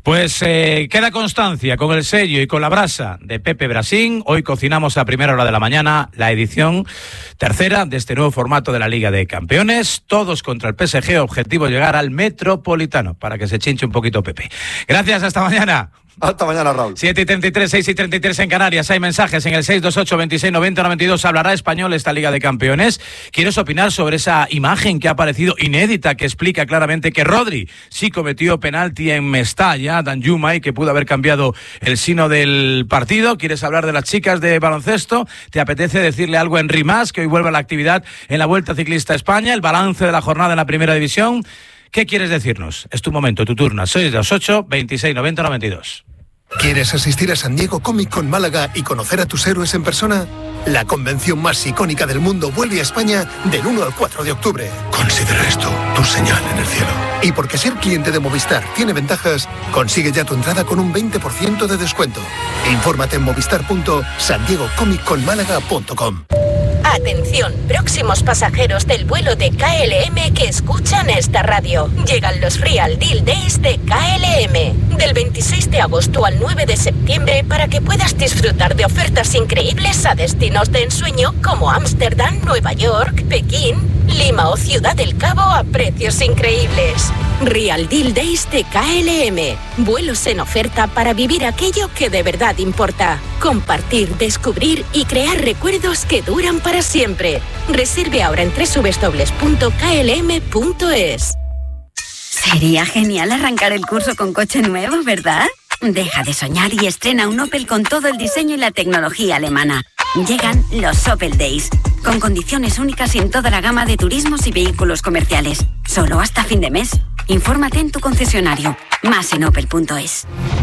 Pues queda constancia con el sello y con la brasa de Pepe Brasín. Hoy cocinamos a primera hora de la mañana la edición tercera de este nuevo formato de la Liga de Campeones. Todos contra el PSG, objetivo llegar al Metropolitano, para que se chinche un poquito Pepe. Gracias, hasta mañana. Hasta mañana, Raúl. 7:33, 6:33 en Canarias. Hay mensajes en el 628 26 90 92. ¿Hablará español esta Liga de Campeones? ¿Quieres opinar sobre esa imagen que ha aparecido inédita, que explica claramente que Rodri sí cometió penalti en Mestalla, Danjuma, y que pudo haber cambiado el signo del partido? ¿Quieres hablar de las chicas de baloncesto? ¿Te apetece decirle algo a Henry Mas, que hoy vuelve a la actividad en la Vuelta Ciclista a España? ¿El balance de la jornada en la Primera División? ¿Qué quieres decirnos? Es tu momento, tu turno. 628 26 90 92. ¿Quieres asistir a San Diego Comic Con Málaga y conocer a tus héroes en persona? La convención más icónica del mundo vuelve a España del 1 al 4 de octubre. Considera esto tu señal en el cielo. Y porque ser cliente de Movistar tiene ventajas, consigue ya tu entrada con un 20% de descuento. Infórmate en movistar.sandiegocomicconmálaga.com. Atención, próximos pasajeros del vuelo de KLM que escuchan esta radio. Llegan los Real Deal Days de KLM. Del 26 de agosto al 9 de septiembre para que puedas disfrutar de ofertas increíbles a destinos de ensueño como Ámsterdam, Nueva York, Pekín, Lima o Ciudad del Cabo a precios increíbles. Real Deal Days de KLM. Vuelos en oferta para vivir aquello que de verdad importa. Compartir, descubrir y crear recuerdos que duran para siempre. Reserve ahora en www.klm.es. Sería genial arrancar el curso con coche nuevo, ¿verdad? Deja de soñar y estrena un Opel con todo el diseño y la tecnología alemana. Llegan los Opel Days, con condiciones únicas en toda la gama de turismos y vehículos comerciales. Solo hasta fin de mes. Infórmate en tu concesionario. Más en opel.es.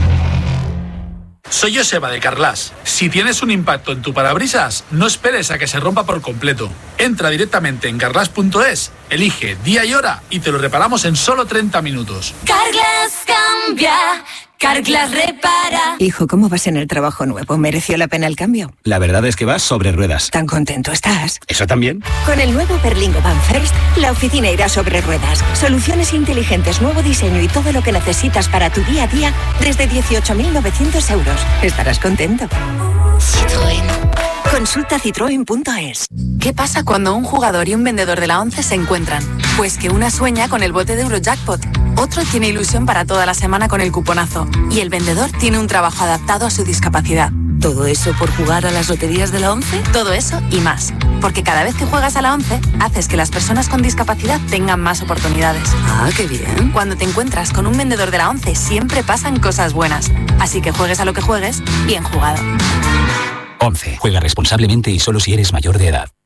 Soy Joseba de Carglass. Si tienes un impacto en tu parabrisas, no esperes a que se rompa por completo. Entra directamente en carglass.es, elige día y hora y te lo reparamos en solo 30 minutos. Carglass cambia, Carglass repara. Hijo, ¿cómo vas en el trabajo nuevo? ¿Mereció la pena el cambio? La verdad es que vas sobre ruedas. ¿Tan contento estás? ¿Eso también? Con el nuevo Berlingo Van First, la oficina irá sobre ruedas. Soluciones inteligentes, nuevo diseño y todo lo que necesitas para tu día a día desde 18.900 euros. Estarás contento. Citroën. Consulta citroen.es. ¿Qué pasa cuando un jugador y un vendedor de la 11 se encuentran? Pues que una sueña con el bote de Eurojackpot, otro tiene ilusión para toda la semana con el cuponazo y el vendedor tiene un trabajo adaptado a su discapacidad. ¿Todo eso por jugar a las loterías de la 11? Todo eso y más. Porque cada vez que juegas a la 11, haces que las personas con discapacidad tengan más oportunidades. Ah, qué bien. Cuando te encuentras con un vendedor de la 11, siempre pasan cosas buenas. Así que juegues a lo que juegues, bien jugado. 11. Juega responsablemente y solo si eres mayor de edad.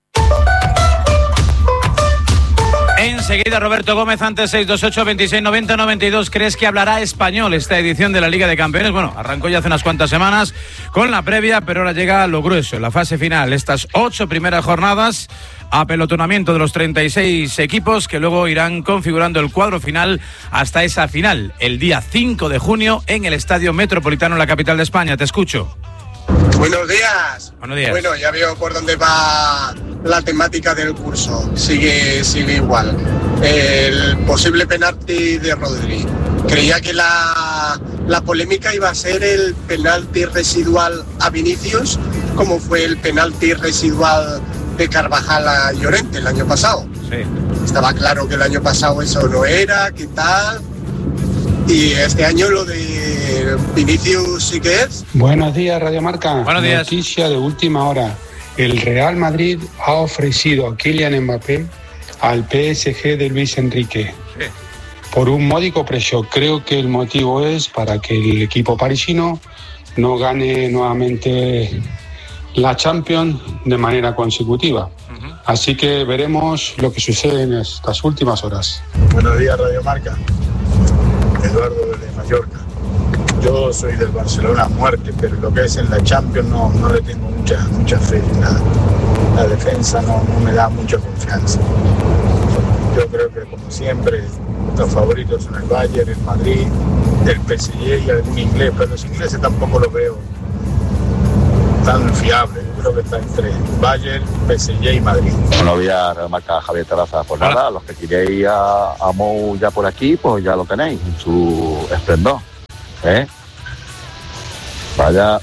Enseguida Roberto Gómez, antes 628 26 90 92. ¿Crees que hablará español esta edición de la Liga de Campeones? Bueno, arrancó ya hace unas cuantas semanas con la previa, pero ahora llega lo grueso, la fase final. Estas 8 primeras jornadas, apelotonamiento de los 36 equipos que luego irán configurando el cuadro final hasta esa final, el día 5 de junio en el Estadio Metropolitano, en la capital de España. Te escucho. Buenos días. Buenos días. Bueno, ya veo por dónde va la temática del curso. Sigue igual. El posible penalti de Rodri. Creía que la polémica iba a ser el penalti residual a Vinicius, como fue el penalti residual de Carvajal a Llorente el año pasado. Sí. Estaba claro que el año pasado eso no era, ¿qué tal? Y este año lo de Vinicius sí que es. Buenos días, Radio Marca. Buenos días. Noticia de última hora. El Real Madrid ha ofrecido a Kylian Mbappé al PSG de Luis Enrique. Sí. Por un módico precio. Creo que el motivo es para que el equipo parisino no gane nuevamente la Champions de manera consecutiva. Así que veremos lo que sucede en estas últimas horas. Buenos días, Radio Marca. Eduardo de Mallorca. Yo soy del Barcelona a muerte, pero lo que es en la Champions no le tengo mucha fe. La defensa no me da mucha confianza. Yo creo que, como siempre, los favoritos son el Bayern, el Madrid, el PSG y algún inglés, pero los ingleses tampoco los veo tan fiables. Yo creo que está entre Bayern, PSG y Madrid. Buenos días, marca Javier Terraza. Pues nada, los que queréis a Mou ya por aquí, pues ya lo tenéis en su esplendor. Vaya.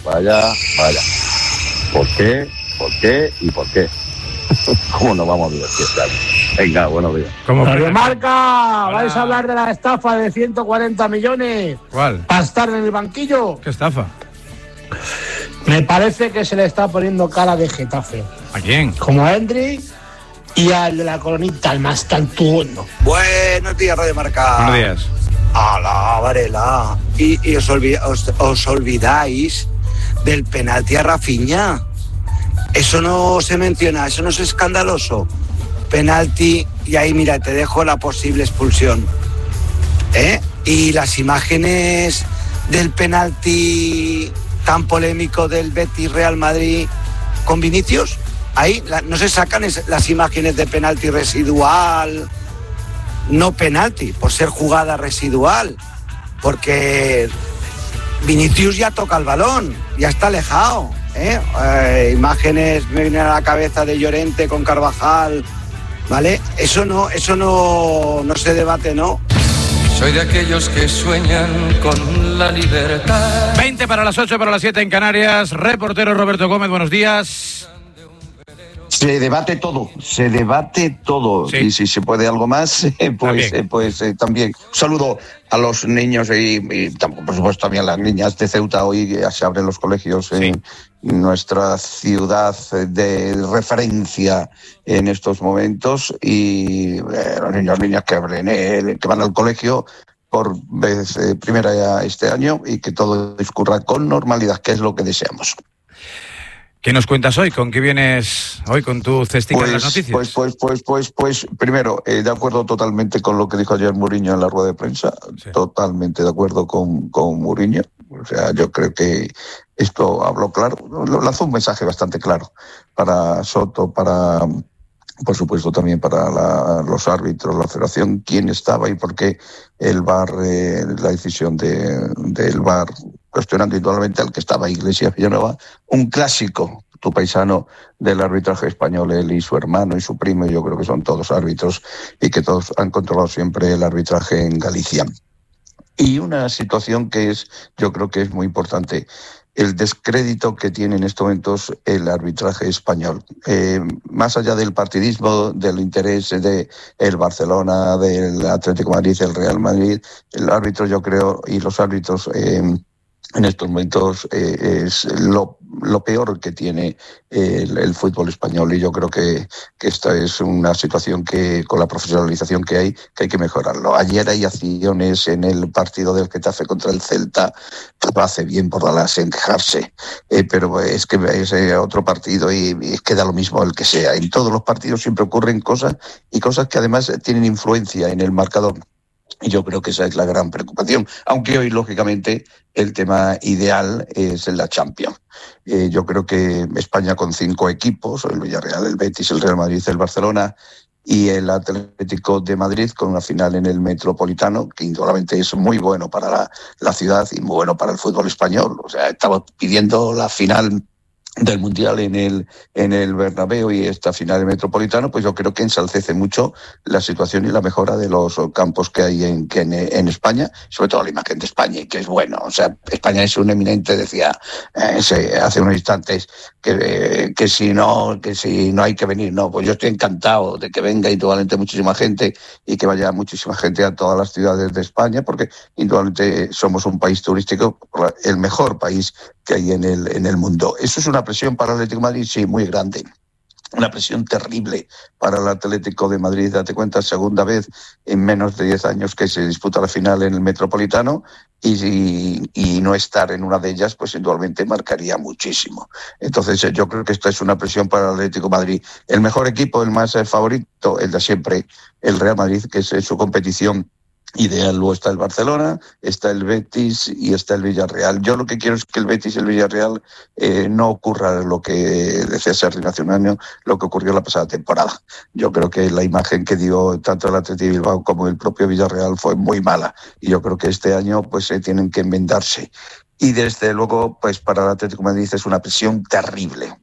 ¿Por qué? ¿Y por qué? ¿Cómo nos vamos a divertir? Venga, buenos días. Radio Marca, ¿vais a hablar de la estafa de 140 millones? ¿Cuál? ¿Para estar en el banquillo? ¿Qué estafa? Me parece que se le está poniendo cara de Getafe. ¿A quién? Como a Endri y al de la Coronita, al más tantuono. Buenos días, Radio Marca. Buenos días. ¡Hala, Varela! Y os olvidáis del penalti a Rafinha. Eso no se menciona, eso no es escandaloso. Penalti, y ahí mira, te dejo la posible expulsión. Y las imágenes del penalti tan polémico del Betis Real Madrid con Vinicius, ahí no se sacan las imágenes de penalti residual, no penalti, por ser jugada residual, porque Vinicius ya toca el balón, ya está alejado. Imágenes me vienen a la cabeza de Llorente con Carvajal, ¿vale? Eso no se debate, ¿no? Soy de aquellos que sueñan con la libertad. 20 para las 8, para las 7 en Canarias. Reportero Roberto Gómez, buenos días. Se debate todo. Sí. Y si se puede algo más, pues también. Un saludo a los niños y por supuesto también a las niñas de Ceuta. Hoy ya se abren los colegios en nuestra ciudad de referencia en estos momentos, y los niños y niñas que van al colegio por vez primera ya este año, y que todo discurra con normalidad, que es lo que deseamos. ¿Qué nos cuentas hoy? ¿Con qué vienes hoy con tu cestica de las noticias? Pues primero, de acuerdo totalmente con lo que dijo ayer Mourinho en la rueda de prensa, totalmente de acuerdo con Mourinho. O sea, yo creo que esto habló claro, lanzó un mensaje bastante claro para Soto, por supuesto también para los árbitros, la federación, quién estaba y por qué el VAR, la decisión del VAR, cuestionando indudablemente al que estaba Iglesias Villanueva, un clásico, tu paisano del arbitraje español, él y su hermano y su primo. Yo creo que son todos árbitros y que todos han controlado siempre el arbitraje en Galicia. Y una situación yo creo que es muy importante, el descrédito que tiene en estos momentos el arbitraje español. Más allá del partidismo, del interés del Barcelona, del Atlético de Madrid, del Real Madrid, el árbitro, yo creo, y los árbitros en estos momentos es lo peor que tiene el fútbol español, y yo creo que esta es una situación que, con la profesionalización que hay que mejorarlo. Ayer hay acciones en el partido del Getafe contra el Celta, hace bien por Dallas en quejarse, pero es que es otro partido y queda lo mismo el que sea. En todos los partidos siempre ocurren cosas que además tienen influencia en el marcador. Y yo creo que esa es la gran preocupación, aunque hoy, lógicamente, el tema ideal es en la Champions. Yo creo que España, con 5 equipos, el Villarreal, el Betis, el Real Madrid, el Barcelona y el Atlético de Madrid, con una final en el Metropolitano, que indudablemente es muy bueno para la ciudad y muy bueno para el fútbol español. O sea, estamos pidiendo la final del Mundial en el Bernabéu y esta final del Metropolitano, pues yo creo que ensalcece mucho la situación y la mejora de los campos que hay en España, sobre todo la imagen de España, y que es bueno. O sea, España es un eminente, decía hace unos instantes, que si no hay que venir. No, pues yo estoy encantado de que venga indudablemente muchísima gente y que vaya muchísima gente a todas las ciudades de España, porque indudablemente somos un país turístico, el mejor país que hay en el mundo. Eso es una presión para el Atlético de Madrid, sí, muy grande. Una presión terrible para el Atlético de Madrid. Date cuenta, segunda vez en menos de 10 años que se disputa la final en el Metropolitano, y no estar en una de ellas, pues indudablemente marcaría muchísimo. Entonces yo creo que esta es una presión para el Atlético de Madrid. El mejor equipo, el más favorito, el de siempre, el Real Madrid, que es su competición ideal. Luego está el Barcelona, está el Betis y está el Villarreal. Yo lo que quiero es que el Betis y el Villarreal no ocurra lo que decía Sergio hace un año, lo que ocurrió la pasada temporada. Yo creo que la imagen que dio tanto el Athletic Bilbao como el propio Villarreal fue muy mala, y yo creo que este año pues tienen que enmendarse. Y desde luego, pues para el Atlético de Madrid es una presión terrible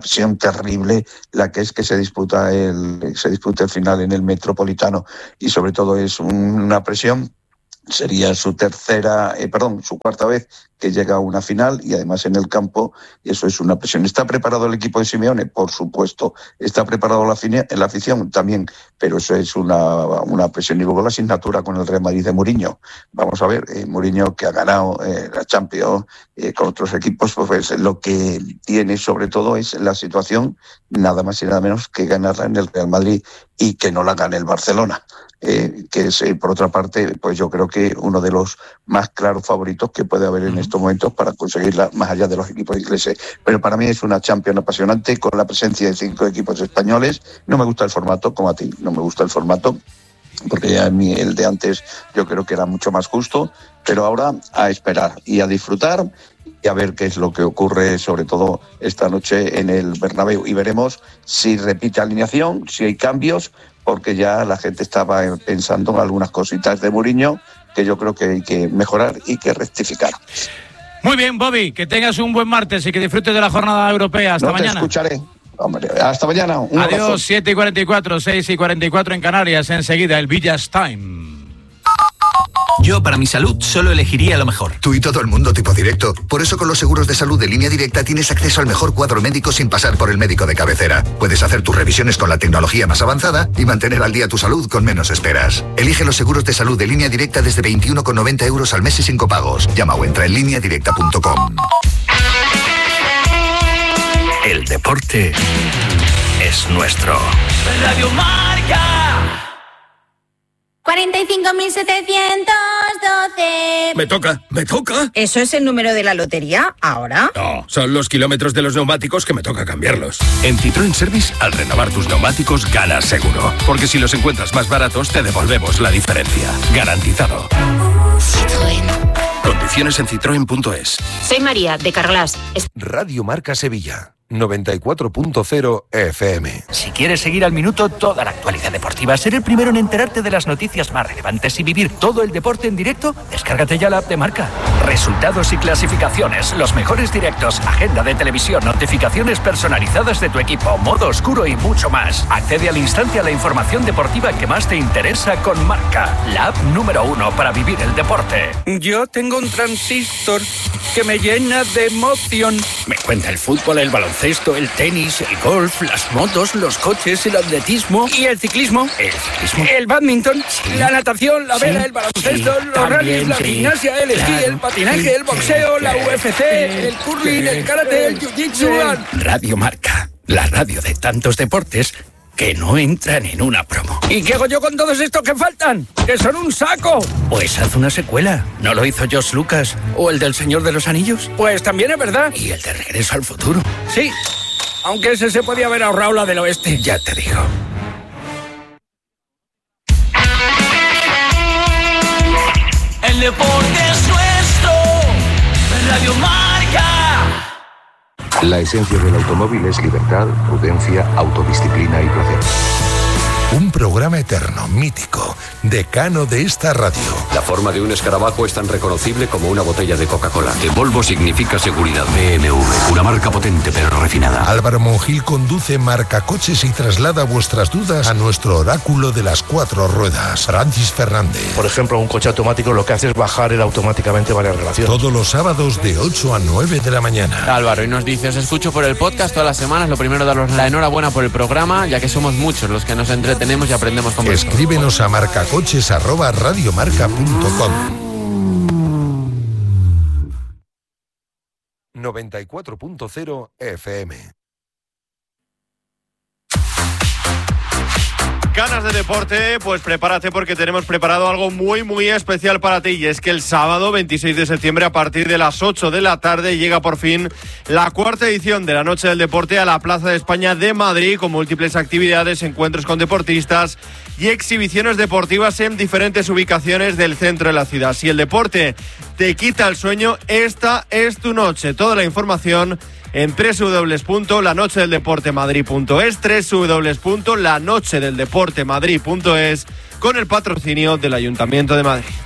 la que es que se disputa el final en el Metropolitano, y sobre todo es una presión Sería su cuarta vez que llega a una final y además en el campo, y eso es una presión. ¿Está preparado el equipo de Simeone? Por supuesto. ¿Está preparado la afición? También, pero eso es una presión. Y luego la asignatura con el Real Madrid de Mourinho. Vamos a ver, Mourinho, que ha ganado la Champions con otros equipos, pues lo que tiene sobre todo es la situación, nada más y nada menos que ganarla en el Real Madrid y que no la gane el Barcelona. Que es, por otra parte, pues yo creo que uno de los más claros favoritos que puede haber en estos momentos para conseguirla, más allá de los equipos ingleses. Pero para mí es una Champions apasionante, con la presencia de 5 equipos españoles. No me gusta el formato, como a ti, no me gusta el formato, porque ya el de antes yo creo que era mucho más justo, pero ahora a esperar y a disfrutar y a ver qué es lo que ocurre, sobre todo esta noche en el Bernabéu. Y veremos si repite alineación, si hay cambios, porque ya la gente estaba pensando en algunas cositas de Mourinho que yo creo que hay que mejorar y que rectificar. Muy bien, Bobby, que tengas un buen martes y que disfrutes de la jornada europea. Hasta mañana. Te escucharé. Hombre, hasta mañana. Adiós, 7:44, 6:44 en Canarias. Enseguida el Villas Time. Yo, para mi salud, solo elegiría lo mejor. Tú y todo el mundo tipo directo. Por eso con los seguros de salud de Línea Directa tienes acceso al mejor cuadro médico sin pasar por el médico de cabecera. Puedes hacer tus revisiones con la tecnología más avanzada y mantener al día tu salud con menos esperas. Elige los seguros de salud de Línea Directa desde 21,90 € al mes y sin copagos. Llama o entra en lineadirecta.com. El deporte es nuestro. Radio Marca. 45.712. Me toca. ¿Eso es el número de la lotería ahora? No, son los kilómetros de los neumáticos que me toca cambiarlos. En Citroën Service, al renovar tus neumáticos, ganas seguro. Porque si los encuentras más baratos, te devolvemos la diferencia. Garantizado. Citroën. Condiciones en citroen.es. Soy María, de Carglass. Radio Marca Sevilla. 94.0 FM. Si quieres seguir al minuto toda la actualidad deportiva, ser el primero en enterarte de las noticias más relevantes y vivir todo el deporte en directo, descárgate ya la app de Marca. Resultados y clasificaciones, los mejores directos, agenda de televisión, notificaciones personalizadas de tu equipo, modo oscuro y mucho más. Accede al instante a la información deportiva que más te interesa con Marca, la app número 1 para vivir el deporte. Yo tengo un transistor que me llena de emoción. Me cuenta el fútbol, el baloncesto, el tenis, el golf, las motos, los coches, el atletismo y el ciclismo. El bádminton, la natación, la vela, el baloncesto, los rallies, la gimnasia, el esquí, el patinaje, el boxeo, la UFC, el curling, el karate, el jiu-jitsu. Radio Marca, la radio de tantos deportes que no entran en una promo. ¿Y qué hago yo con todos estos que faltan? ¡Que son un saco! Pues haz una secuela. ¿No lo hizo George Lucas? ¿O el del Señor de los Anillos? Pues también es verdad. ¿Y el de Regreso al Futuro? Sí, aunque ese se podía haber ahorrado la del oeste. Ya te digo. El deporte es nuestro. Radio Marca. La esencia del automóvil es libertad, prudencia, autodisciplina y placer. Un programa eterno, mítico, decano de esta radio. La forma de un escarabajo es tan reconocible como una botella de Coca-Cola. Que Volvo significa seguridad. BMW, una marca potente pero refinada. Álvaro Monjil conduce Marcacoches y traslada vuestras dudas a nuestro oráculo de las 4 ruedas, Francis Fernández. Por ejemplo, un coche automático lo que hace es bajar automáticamente varias relaciones. Todos los sábados de 8 a 9 de la mañana. Álvaro, y nos dice, os escucho por el podcast todas las semanas. Lo primero, daros la enhorabuena por el programa, ya que somos muchos los que nos entretenemos y aprendemos con vosotros. Escríbenos a marcacoches@radiomarca.com. 94.0 FM. Ganas de deporte, pues prepárate porque tenemos preparado algo muy muy especial para ti, y es que el sábado 26 de septiembre a partir de las 8 de la tarde llega por fin la cuarta edición de la Noche del Deporte a la Plaza de España de Madrid, con múltiples actividades, encuentros con deportistas y exhibiciones deportivas en diferentes ubicaciones del centro de la ciudad. Si el deporte te quita el sueño, esta es tu noche. Toda la información en www.lanochedeldeportemadrid.es, www.lanochedeldeportemadrid.es, con el patrocinio del Ayuntamiento de Madrid.